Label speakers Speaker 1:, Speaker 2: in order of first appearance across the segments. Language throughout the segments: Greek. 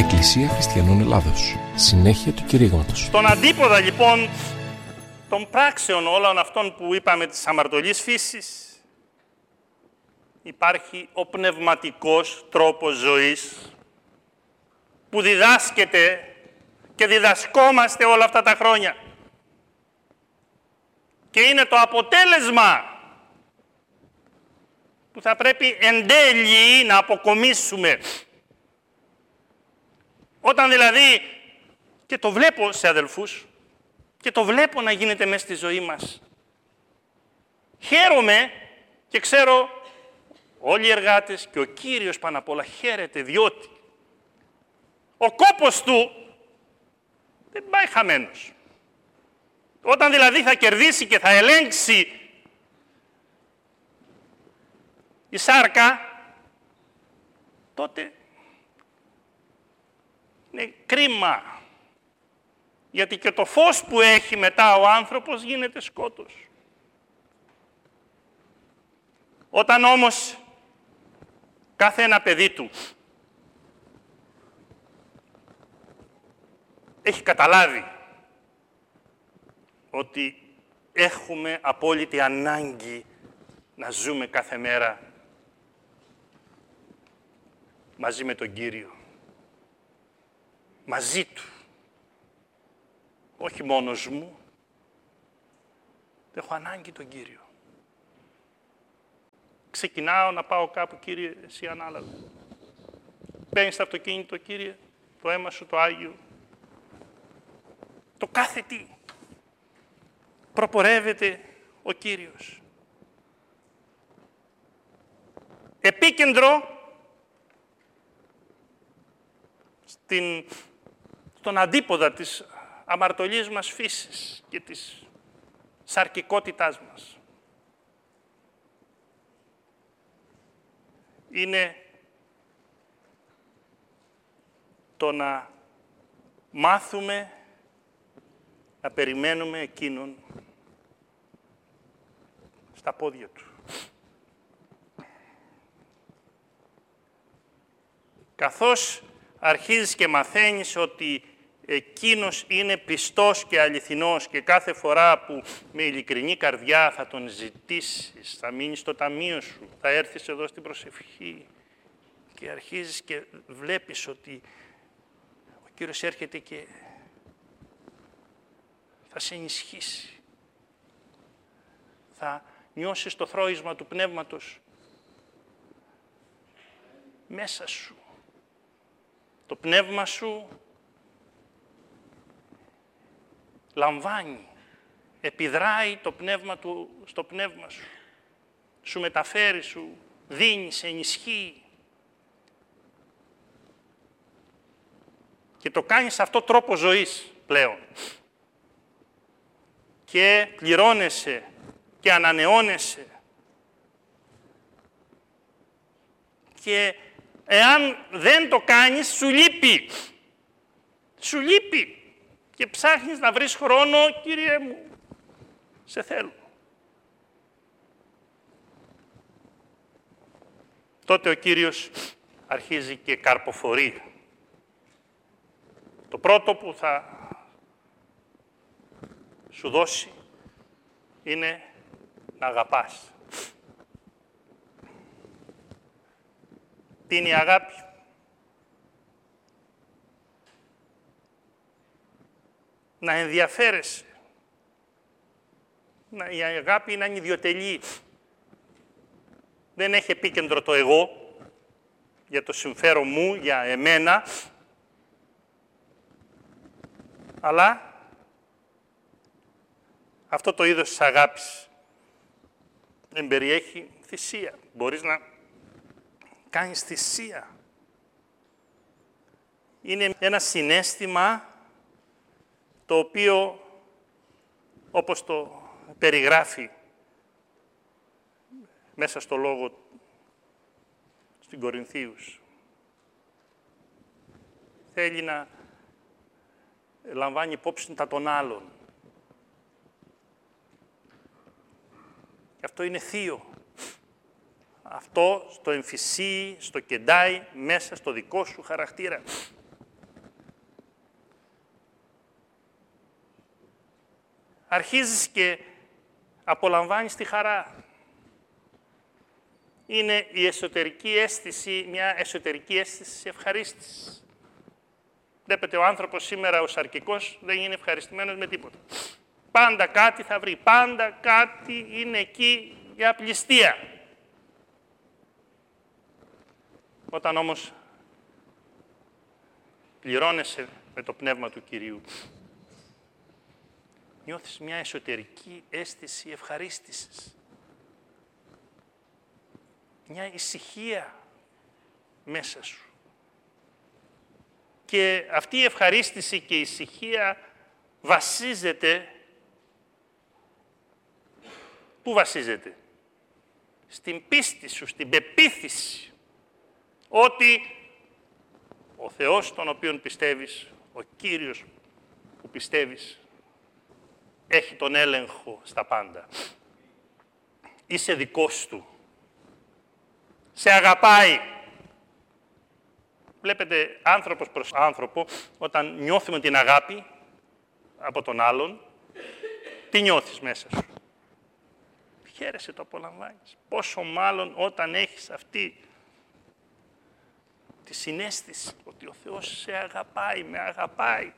Speaker 1: Εκκλησία Χριστιανών Ελλάδος. Συνέχεια του κηρύγματος.
Speaker 2: Στον αντίποδα λοιπόν των πράξεων όλων αυτών που είπαμε της αμαρτωλής φύσης υπάρχει ο πνευματικός τρόπος ζωής που διδάσκεται και διδασκόμαστε όλα αυτά τα χρόνια. Και είναι το αποτέλεσμα που θα πρέπει εν τέλει να αποκομίσουμε. Όταν δηλαδή, και το βλέπω σε αδελφούς, και το βλέπω να γίνεται μέσα στη ζωή μας, χαίρομαι και ξέρω όλοι οι εργάτες και ο Κύριος πάνω απ' όλα χαίρεται, διότι ο κόπος του δεν πάει χαμένος. Όταν δηλαδή θα κερδίσει και θα ελέγξει η σάρκα, τότε είναι κρίμα. Γιατί και το φως που έχει μετά ο άνθρωπος γίνεται σκότος. Όταν όμως κάθε ένα παιδί του έχει καταλάβει ότι έχουμε απόλυτη ανάγκη να ζούμε κάθε μέρα μαζί με τον Κύριο. Μαζί Του. Όχι μόνος μου. Έχω ανάγκη τον Κύριο. Ξεκινάω να πάω κάπου, Κύριε, εσύ ανάλαβε. Μπαίνεις στο αυτοκίνητο, Κύριε, το αίμα σου το Άγιο. Το κάθε τι. Προπορεύεται ο Κύριος. Επίκεντρο στον αντίποδα της αμαρτωλής μας φύσης και της σαρκικότητάς μας. Είναι το να μάθουμε να περιμένουμε Εκείνον στα πόδια Του. Καθώς αρχίζεις και μαθαίνεις ότι Εκείνος είναι πιστός και αληθινός και κάθε φορά που με ειλικρινή καρδιά θα Τον ζητήσεις, θα μείνεις στο ταμείο σου, θα έρθεις εδώ στην προσευχή και αρχίζεις και βλέπεις ότι ο Κύριος έρχεται και θα σε ενισχύσει. Θα νιώσεις το θρώισμα του Πνεύματος μέσα σου. Το πνεύμα σου λαμβάνει, επιδράει το πνεύμα του στο πνεύμα σου. Σου μεταφέρει, σου δίνει, σε ενισχύει. Και το κάνεις σε αυτό τρόπο ζωής πλέον. Και πληρώνεσαι και ανανεώνεσαι. Και εάν δεν το κάνεις, σου λείπει. Σου λείπει. Και ψάχνεις να βρεις χρόνο, Κύριε μου, σε θέλω. Τότε ο Κύριος αρχίζει και καρποφορεί. Το πρώτο που θα σου δώσει είναι να αγαπάς. Τι είναι η αγάπη? Να ενδιαφέρεσαι. Η αγάπη να είναι ιδιωτελή. Δεν έχει επίκεντρο το εγώ, για το συμφέρον μου, για εμένα, αλλά αυτό το είδος της αγάπης εμπεριέχει θυσία. Μπορείς να κάνεις θυσία. Είναι ένα συναίσθημα το οποίο, όπως το περιγράφει μέσα στο λόγο στην Κορινθίους, θέλει να λαμβάνει υπόψη τα των άλλων. Και αυτό είναι θείο. Αυτό στο εμφυσίει, στο κεντάει μέσα στο δικό σου χαρακτήρα. αρχίζεις και απολαμβάνεις τη χαρά. Είναι η εσωτερική αίσθηση, μια εσωτερική αίσθηση ευχαρίστησης. Βλέπετε, ο άνθρωπος σήμερα, ο σαρκικός, δεν είναι ευχαριστημένος με τίποτα. Πάντα κάτι θα βρει, πάντα κάτι είναι εκεί για απληστία. Όταν όμως πληρώνεσαι με το Πνεύμα του Κυρίου, νιώθεις μια εσωτερική αίσθηση ευχαρίστησης. Μια ησυχία μέσα σου. Και αυτή η ευχαρίστηση και η ησυχία βασίζεται... Πού βασίζεται? Στην πίστη σου, στην πεποίθηση ότι ο Θεός τον οποίον πιστεύεις, ο Κύριος που πιστεύεις, έχει τον έλεγχο στα πάντα. Είσαι δικός του. Σε αγαπάει. Βλέπετε, άνθρωπος προς άνθρωπο, όταν νιώθουμε την αγάπη από τον άλλον, τι νιώθεις μέσα σου? Χαίρεσαι, το απολαμβάνεις. Πόσο μάλλον όταν έχεις αυτή τη συναίσθηση ότι ο Θεός σε αγαπάει, με αγαπάει.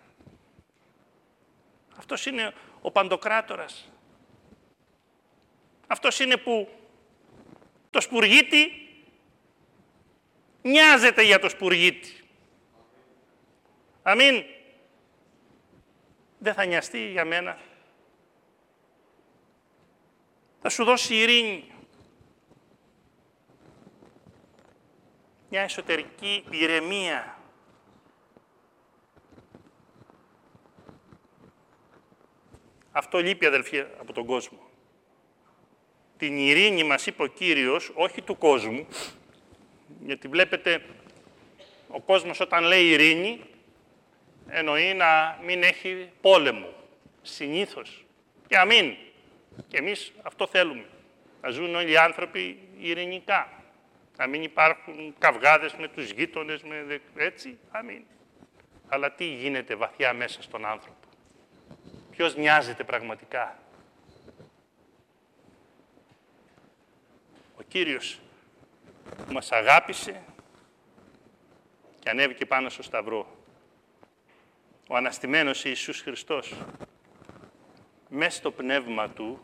Speaker 2: Αυτός είναι ο Παντοκράτορας. Αυτός είναι που το σπουργίτη νοιάζεται για το σπουργίτη. Αμήν. Δεν θα νοιαστεί για μένα. Θα σου δώσει ειρήνη. Μια εσωτερική ηρεμία. Αυτό λείπει, αδελφοί, από τον κόσμο. Την ειρήνη μας είπε ο Κύριος, όχι του κόσμου, γιατί βλέπετε, ο κόσμος όταν λέει ειρήνη, εννοεί να μην έχει πόλεμο, συνήθως. Και αμήν. Και εμείς αυτό θέλουμε. Να ζουν όλοι οι άνθρωποι ειρηνικά. Να μην υπάρχουν καυγάδες με τους γείτονες, έτσι, αμήν. Αλλά τι γίνεται βαθιά μέσα στον άνθρωπο? Ποιος νοιάζεται πραγματικά? Ο Κύριος που μας αγάπησε και ανέβηκε πάνω στο Σταυρό. Ο αναστημένος Ιησούς Χριστός, μέσα στο πνεύμα Του,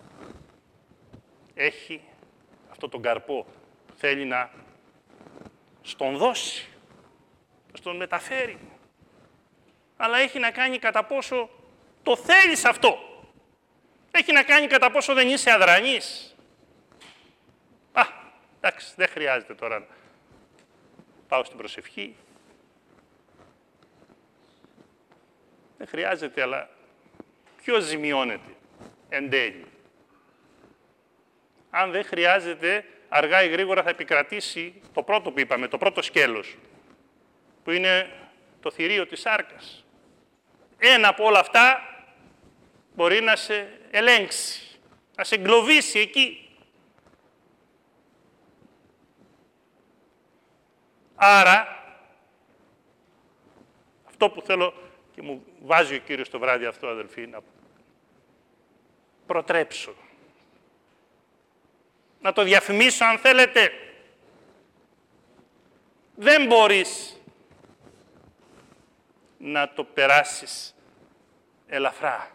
Speaker 2: έχει αυτό τον καρπό που θέλει να στον δώσει, να στον μεταφέρει. Αλλά έχει να κάνει κατά πόσο το θέλεις αυτό. Έχει να κάνει κατά πόσο δεν είσαι αδρανής. Εντάξει, δεν χρειάζεται τώρα να πάω στην προσευχή. Δεν χρειάζεται, αλλά ποιος ζημιώνεται εν τέλει? Αν δεν χρειάζεται, αργά ή γρήγορα θα επικρατήσει το πρώτο που είπαμε, το πρώτο σκέλος, που είναι το θηρίο της σάρκας. Ένα από όλα αυτά μπορεί να σε ελέγξει, να σε εγκλωβίσει εκεί. Άρα, αυτό που θέλω και μου βάζει ο Κύριος το βράδυ αυτό, αδελφοί, να προτρέψω. Να το διαφημίσω αν θέλετε. Δεν μπορείς να το περάσεις ελαφρά.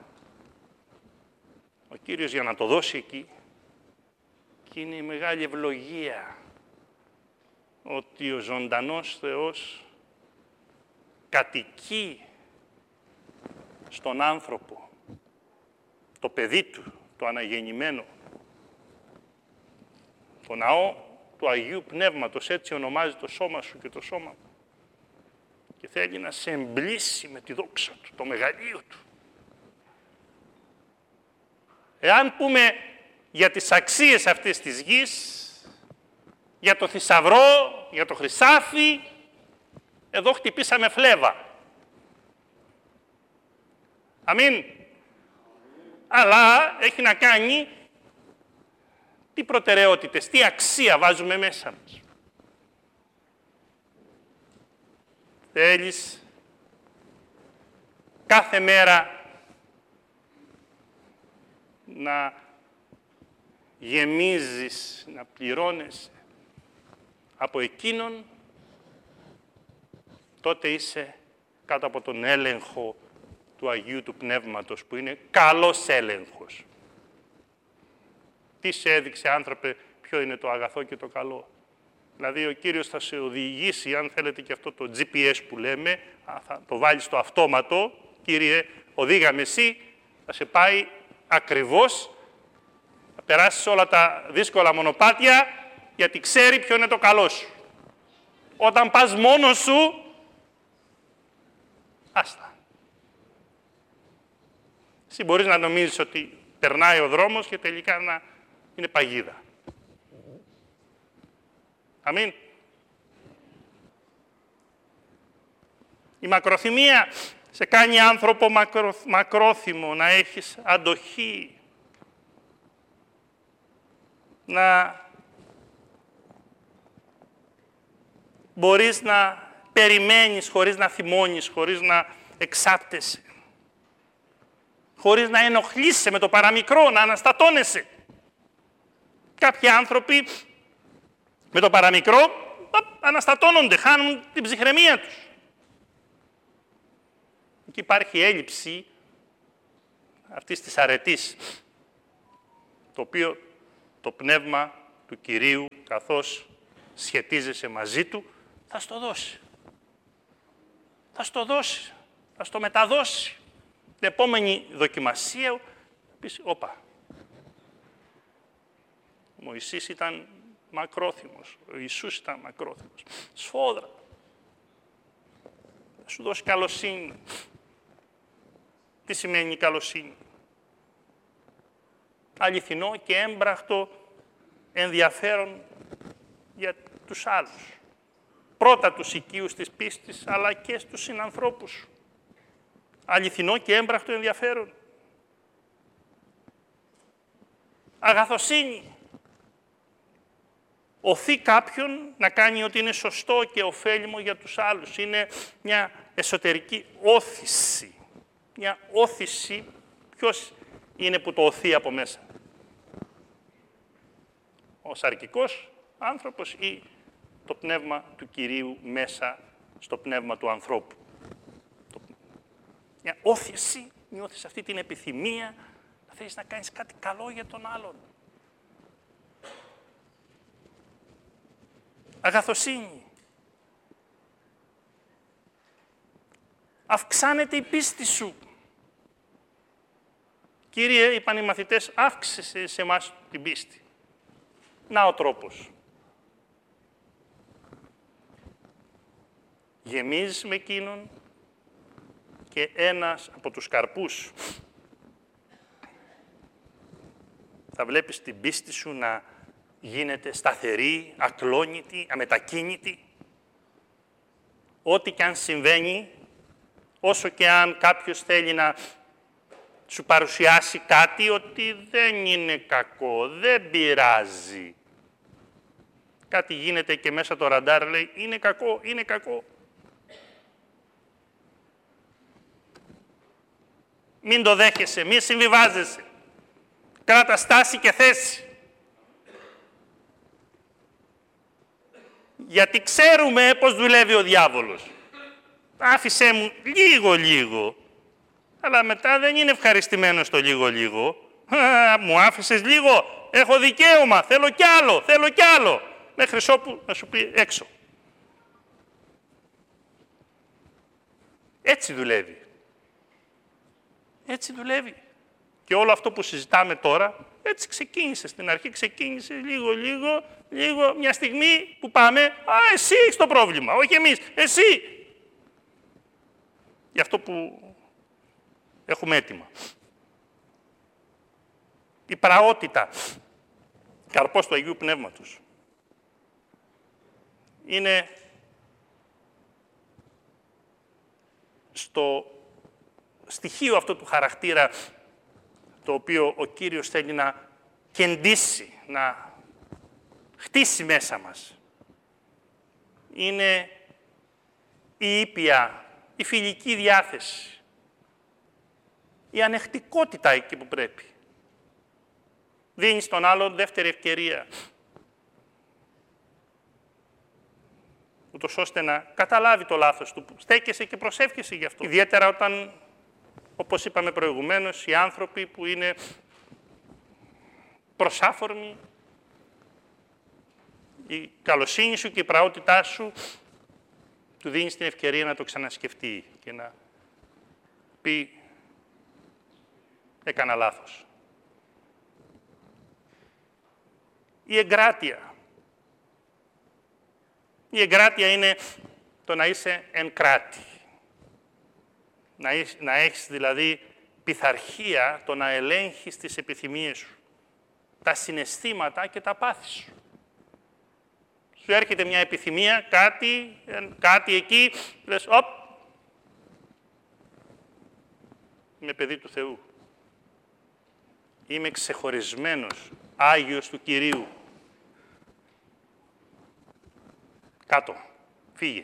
Speaker 2: Ο Κύριος για να το δώσει εκεί, και είναι η μεγάλη ευλογία ότι ο ζωντανός Θεός κατοικεί στον άνθρωπο, το παιδί Του, το αναγεννημένο. Το ναό του Αγίου Πνεύματος, έτσι ονομάζει το σώμα σου και το σώμα μου. Και θέλει να σε εμπλήσει με τη δόξα Του, το μεγαλείο Του. Εάν πούμε για τις αξίες αυτής της γης, για το θησαυρό, για το χρυσάφι, εδώ χτυπήσαμε φλέβα. Αμήν. Αλλά έχει να κάνει τι προτεραιότητες, τι αξία βάζουμε μέσα μας. Θέλεις κάθε μέρα να γεμίζεις, να πληρώνεις από εκείνον, τότε είσαι κάτω από τον έλεγχο του Αγίου του Πνεύματος, που είναι καλός έλεγχος. Τι σε έδειξε, άνθρωπε, ποιο είναι το αγαθό και το καλό? Δηλαδή, ο Κύριος θα σε οδηγήσει, αν θέλετε και αυτό το GPS που λέμε, θα το βάλεις στο αυτόματο, Κύριε, οδήγαμε εσύ, θα σε πάει ακριβώς, θα περάσεις όλα τα δύσκολα μονοπάτια, γιατί ξέρει ποιο είναι το καλό σου. Όταν πας μόνος σου, άστα. Εσύ μπορείς να νομίζεις ότι περνάει ο δρόμος και τελικά να είναι παγίδα. Αμήν. Η μακροθυμία σε κάνει άνθρωπο μακρόθυμο, να έχεις αντοχή, να μπορείς να περιμένεις χωρίς να θυμώνεις, χωρίς να εξάπτεσαι, χωρίς να ενοχλείσαι με το παραμικρό, να αναστατώνεσαι. Κάποιοι άνθρωποι με το παραμικρό αναστατώνονται, χάνουν την ψυχραιμία τους. Εκεί υπάρχει έλλειψη αυτής της αρετής, το οποίο το πνεύμα του Κυρίου, καθώς σχετίζεσαι μαζί του, θα στο δώσει. Θα στο δώσει, θα στο μεταδώσει. Την επόμενη δοκιμασία, πεις, όπα. Ο Μωυσής ήταν μακρόθυμος, ο Ιησούς ήταν μακρόθυμος. Σφόδρα. Θα σου δώσει καλοσύνη. Τι σημαίνει καλοσύνη? Αληθινό και έμπραχτο ενδιαφέρον για τους άλλους. Πρώτα τους οικείους της πίστης, αλλά και στους συνανθρώπους σου. Αληθινό και έμπραχτο ενδιαφέρον. Αγαθοσύνη. Οθεί κάποιον να κάνει ότι είναι σωστό και ωφέλιμο για τους άλλους. Είναι μια εσωτερική όθηση. Μια όθηση, ποιος είναι που το οθεί από μέσα? Ο σαρκικός άνθρωπος ή το πνεύμα του Κυρίου μέσα στο πνεύμα του ανθρώπου? Μια όθηση, νιώθεις αυτή την επιθυμία να θέλεις να κάνεις κάτι καλό για τον άλλον. Αγαθοσύνη. Αυξάνεται η πίστη σου. Κύριε, είπαν οι μαθητές, αύξησε σε εμάς την πίστη. Να ο τρόπος. Γεμίζεις με εκείνον και ένας από τους καρπούς θα βλέπεις την πίστη σου να γίνεται σταθερή, ακλόνητη, αμετακίνητη. Ό,τι και αν συμβαίνει, όσο και αν κάποιος θέλει να σου παρουσιάσει κάτι, ότι δεν είναι κακό, δεν πειράζει. Κάτι γίνεται και μέσα το ραντάρ λέει, είναι κακό, είναι κακό. Μην το δέχεσαι, μην συμβιβάζεσαι. Κράτα στάση και θέση. Γιατί ξέρουμε πώς δουλεύει ο διάβολος. Άφησέ μου λίγο-λίγο. Αλλά μετά δεν είναι ευχαριστημένος το λίγο-λίγο. Μου άφησες λίγο, έχω δικαίωμα, θέλω κι άλλο, θέλω κι άλλο. Μέχρι όπου να σου πει έξω. Έτσι δουλεύει. Έτσι δουλεύει. Και όλο αυτό που συζητάμε τώρα, έτσι ξεκίνησε. Στην αρχή ξεκίνησε λίγο, μια στιγμή που πάμε, εσύ έχεις το πρόβλημα, όχι εμείς, εσύ. Γι' αυτό που έχουμε έτοιμα. Η πραότητα, καρπός του Αγίου Πνεύματος, είναι στο στοιχείο αυτό του χαρακτήρα το οποίο ο Κύριος θέλει να κεντήσει, να χτίσει μέσα μας. Είναι η ήπια, η φιλική διάθεση, η ανεχτικότητα εκεί που πρέπει. δίνει στον άλλον δεύτερη ευκαιρία. Ούτως ώστε να καταλάβει το λάθος του. Στέκεσαι και προσεύχεσαι γι' αυτό. Ιδιαίτερα όταν, όπως είπαμε προηγουμένως, οι άνθρωποι που είναι προσάφορμοι, η καλοσύνη σου και η πραότητά σου του δίνεις την ευκαιρία να το ξανασκεφτεί και να πει «έκανα λάθος». Η εγκράτεια. Η εγκράτεια είναι το να είσαι εν κράτη. Να έχεις δηλαδή πειθαρχία, το να ελέγχεις τις επιθυμίες σου, τα συναισθήματα και τα πάθη σου. Σου έρχεται μια επιθυμία, κάτι εκεί, λες, οπ, είμαι παιδί του Θεού. Είμαι ξεχωρισμένος, Άγιος του Κυρίου. Κάτω, φύγε.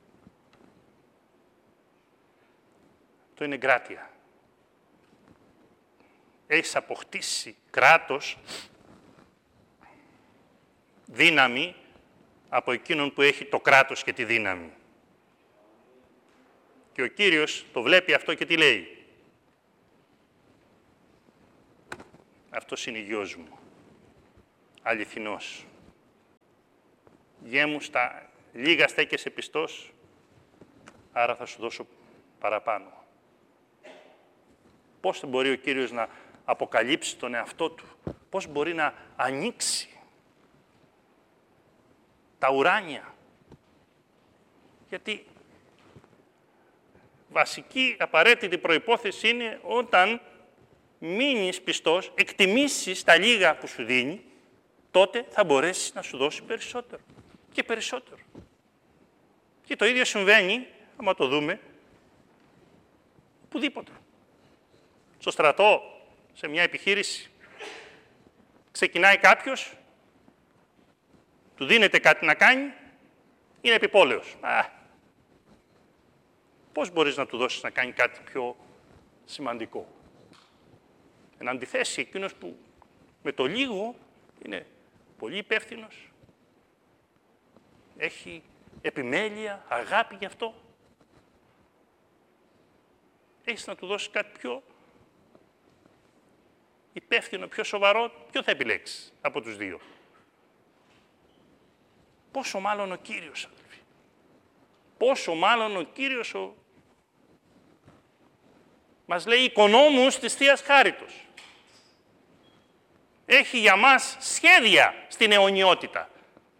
Speaker 2: Το είναι εγκράτεια. Έχεις αποκτήσει κράτος, δύναμη, από εκείνον που έχει το κράτος και τη δύναμη. Και ο Κύριος το βλέπει αυτό και τι λέει. Αυτός είναι γιος μου, αληθινός. Γιέ μου, στα λίγα στέκεσαι πιστός, άρα θα σου δώσω παραπάνω. Πώς μπορεί ο Κύριος να αποκαλύψει τον εαυτό του, πώς μπορεί να ανοίξει τα ουράνια. Γιατί βασική απαραίτητη προϋπόθεση είναι όταν μείνεις πιστός, εκτιμήσεις τα λίγα που σου δίνει, τότε θα μπορέσεις να σου δώσει περισσότερο και περισσότερο. Και το ίδιο συμβαίνει, άμα το δούμε, οπουδήποτε. Στο στρατό, σε μια επιχείρηση, ξεκινάει κάποιος, του δίνεται κάτι να κάνει, είναι επιπόλαιος. Πώς μπορείς να του δώσεις να κάνει κάτι πιο σημαντικό. Εν αντιθέσει, εκείνος που με το λίγο είναι πολύ υπεύθυνος, έχει επιμέλεια, αγάπη γι' αυτό, έχεις να του δώσεις κάτι πιο υπεύθυνο, πιο σοβαρό, ποιο θα επιλέξεις από τους δύο. Πόσο μάλλον ο Κύριος, αδελφοί. Πόσο μάλλον ο Κύριος μας λέει οικονόμους της Θείας Χάριτος. Έχει για μας σχέδια στην αιωνιότητα.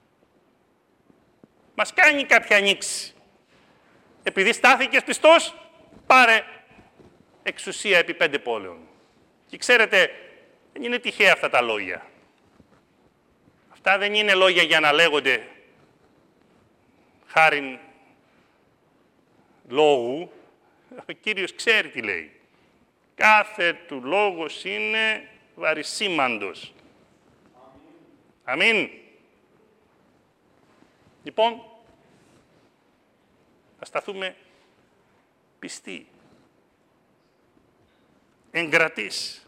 Speaker 2: Μας κάνει κάποια ανοίξη. Επειδή στάθηκες πιστός, πάρε εξουσία επί 5 πόλεων. Και ξέρετε, δεν είναι τυχαία αυτά τα λόγια. Αυτά δεν είναι λόγια για να λέγονται χάριν λόγου. Ο Κύριος ξέρει τι λέει. Κάθε του λόγος είναι βαρισίμαντος. Αμήν. Λοιπόν, θα σταθούμε πιστοί, εγκρατείς.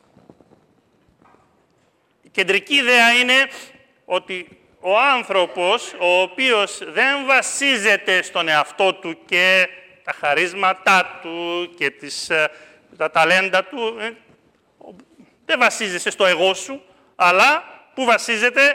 Speaker 2: Η κεντρική ιδέα είναι ότι ο άνθρωπος, ο οποίος δεν βασίζεται στον εαυτό του και τα χαρίσματά του και τα ταλέντα του, δεν βασίζεσαι στο εγώ σου, αλλά που βασίζεται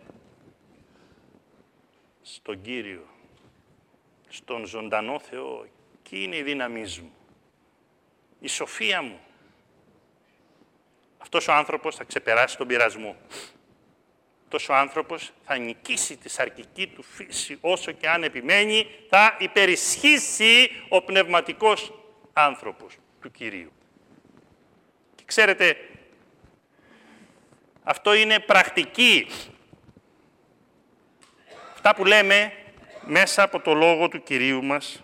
Speaker 2: στον Κύριο, στον ζωντανό Θεό. Εκεί είναι η δύναμή μου, η σοφία μου. Αυτός ο άνθρωπος θα ξεπεράσει τον πειρασμό. Αυτός ο άνθρωπος θα νικήσει τη σαρκική του φύση, όσο και αν επιμένει, θα υπερισχύσει ο πνευματικός άνθρωπος του Κυρίου. Και ξέρετε, αυτό είναι πρακτική. Αυτά που λέμε μέσα από το λόγο του Κυρίου μας,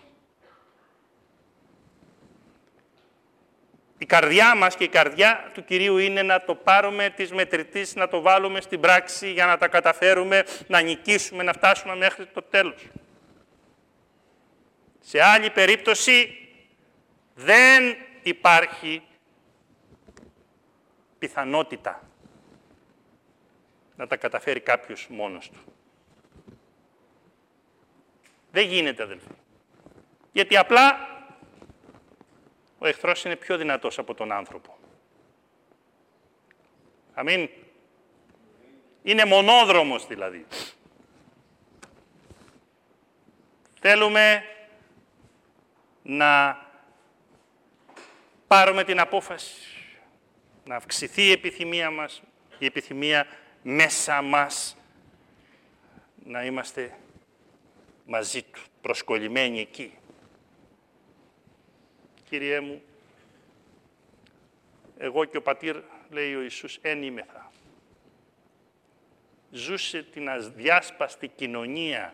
Speaker 2: η καρδιά μας και η καρδιά του Κυρίου είναι να το πάρουμε της μετρητής, να το βάλουμε στην πράξη για να τα καταφέρουμε, να νικήσουμε, να φτάσουμε μέχρι το τέλος. Σε άλλη περίπτωση δεν υπάρχει πιθανότητα να τα καταφέρει κάποιος μόνος του. Δεν γίνεται, αδελφοί. Γιατί απλά ο εχθρός είναι πιο δυνατός από τον άνθρωπο. Αμήν. Είναι μονόδρομος δηλαδή. Θέλουμε να πάρουμε την απόφαση, να αυξηθεί η επιθυμία μας, η επιθυμία μέσα μας, να είμαστε μαζί του, προσκολλημένοι εκεί. Κύριέ μου, εγώ και ο πατήρ, λέει ο Ιησούς, εν είμεθα. Ζούσε την αδιάσπαστη κοινωνία.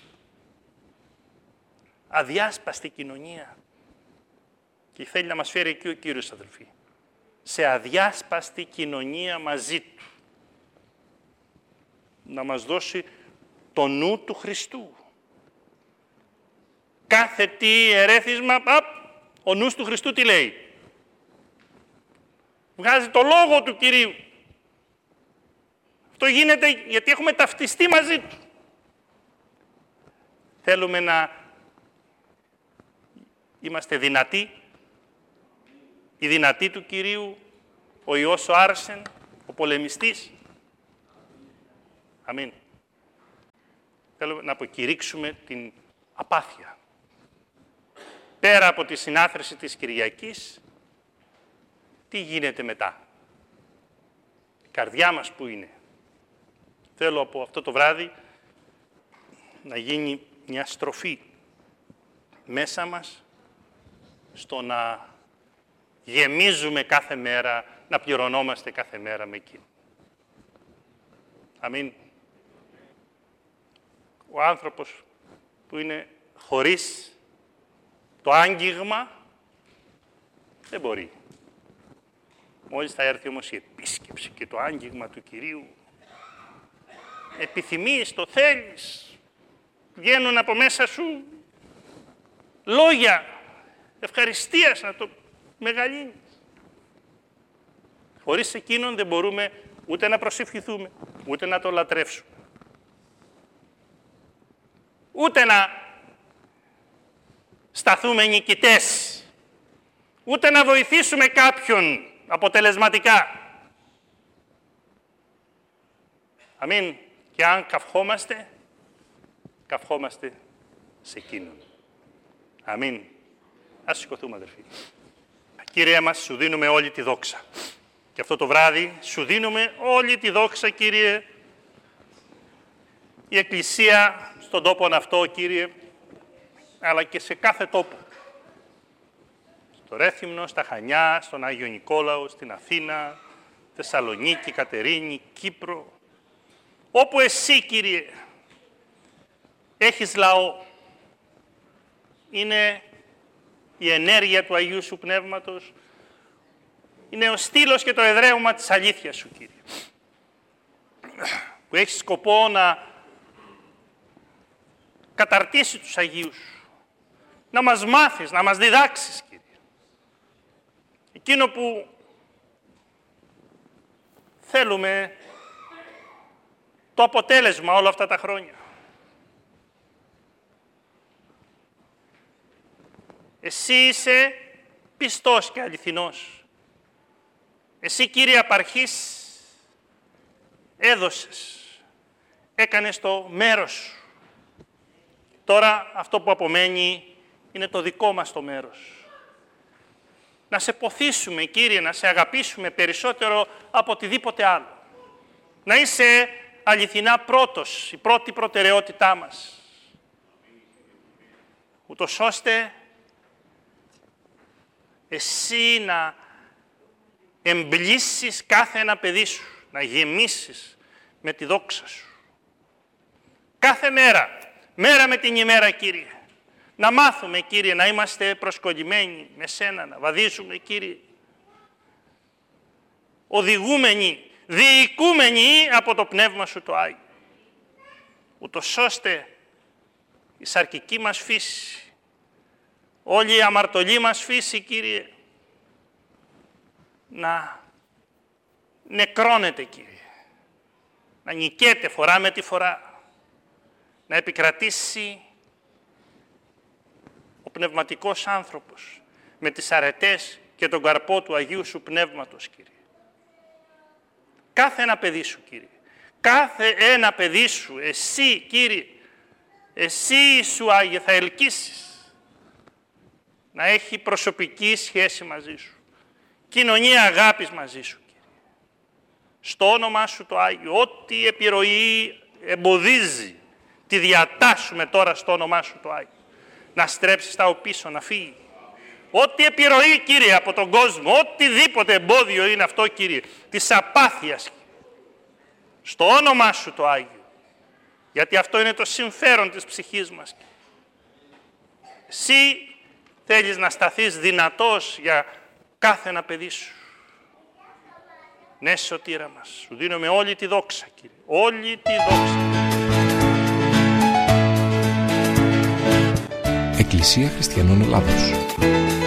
Speaker 2: Αδιάσπαστη κοινωνία. Και θέλει να μας φέρει εκεί ο Κύριος, αδελφοί. Σε αδιάσπαστη κοινωνία μαζί του. Να μας δώσει το νου του Χριστού. Κάθε τι ερέθισμα, ο νους του Χριστού τι λέει. Βγάζει το λόγο του Κυρίου. Αυτό γίνεται γιατί έχουμε ταυτιστεί μαζί του. Θέλουμε να είμαστε δυνατοί. Οι δυνατοί του Κυρίου, ο Υιός ο Άρσεν, ο πολεμιστής. Αμήν. Θέλουμε να αποκηρύξουμε την απάθεια. Πέρα από τη συνάθρηση της Κυριακής, τι γίνεται μετά. Η καρδιά μας που είναι. Θέλω από αυτό το βράδυ να γίνει μια στροφή μέσα μας στο να γεμίζουμε κάθε μέρα, να πληρωνόμαστε κάθε μέρα με εκείνο. Αμήν. Ο άνθρωπος που είναι χωρίς το άγγιγμα δεν μπορεί. Μόλις θα έρθει όμως η επίσκεψη και το άγγιγμα του Κυρίου, επιθυμείς, το θέλεις, βγαίνουν από μέσα σου λόγια ευχαριστίας να το μεγαλύνεις. Χωρίς εκείνον δεν μπορούμε ούτε να προσευχηθούμε, ούτε να το λατρεύσουμε. Ούτε να σταθούμε νικητές, ούτε να βοηθήσουμε κάποιον αποτελεσματικά. Αμήν. Και αν καυχόμαστε σε εκείνον. Αμήν. Ας σηκωθούμε, αδερφοί. Κύριε μας, σου δίνουμε όλη τη δόξα. Και αυτό το βράδυ σου δίνουμε όλη τη δόξα, Κύριε. Η Εκκλησία στον τόπο αυτό, Κύριε, αλλά και σε κάθε τόπο. Στο Ρέθυμνο, στα Χανιά, στον Άγιο Νικόλαο, στην Αθήνα, Θεσσαλονίκη, Κατερίνη, Κύπρο. Όπου εσύ, Κύριε, έχεις λαό, είναι η ενέργεια του Αγίου Σου Πνεύματος, είναι ο στήλος και το εδραίωμα της αλήθειας Σου, Κύριε, που έχει σκοπό να καταρτήσει τους Αγίους, να μας μάθεις, να μας διδάξεις, Κύριε. Εκείνο που θέλουμε το αποτέλεσμα όλα αυτά τα χρόνια. Εσύ είσαι πιστός και αληθινός. Εσύ, Κύριε Απαρχής, έδωσες, έκανες το μέρος σου. Τώρα αυτό που απομένει είναι το δικό μας το μέρος. Να σε ποθήσουμε, Κύριε, να σε αγαπήσουμε περισσότερο από οτιδήποτε άλλο. Να είσαι αληθινά πρώτος, η πρώτη προτεραιότητά μας. Ούτως ώστε εσύ να εμπλήσεις κάθε ένα παιδί σου, να γεμίσεις με τη δόξα σου. Κάθε μέρα, μέρα με την ημέρα, Κύριε, να μάθουμε, Κύριε, να είμαστε προσκολλημένοι με Σένα, να βαδίζουμε, Κύριε, οδηγούμενοι, διοικούμενοι από το Πνεύμα Σου το Άγιο. Ούτως ώστε η σαρκική μας φύση, όλη η αμαρτωλή μας φύση, Κύριε, να νεκρώνεται, Κύριε. να νικέται φορά με τη φορά, να επικρατήσει ο πνευματικός άνθρωπος με τις αρετές και τον καρπό του Αγίου Σου Πνεύματος, Κύριε. Κάθε ένα παιδί Σου, Κύριε. Κάθε ένα παιδί Σου, Εσύ, Κύριε, Εσύ Σου, Άγιε, θα ελκύσεις να έχει προσωπική σχέση μαζί Σου, κοινωνία αγάπης μαζί Σου, Κύριε. Στο όνομά Σου το Άγιο, ό,τι επιρροή εμποδίζει, τη διατάσσουμε τώρα στο όνομά Σου το Άγιο. Να στρέψεις τα οπίσω, να φύγει. Ό,τι επιρροή, Κύριε, από τον κόσμο, οτιδήποτε εμπόδιο είναι αυτό, Κύριε, της απάθειας, στο όνομά Σου το Άγιο. Γιατί αυτό είναι το συμφέρον της ψυχής μας. Εσύ θέλεις να σταθείς δυνατός για κάθε ένα παιδί Σου. Ναι, σωτήρα μας, Σου δίνουμε όλη τη δόξα, Κύριε, όλη τη δόξα.
Speaker 1: Εκκλησία Χριστιανών Ελλάδος.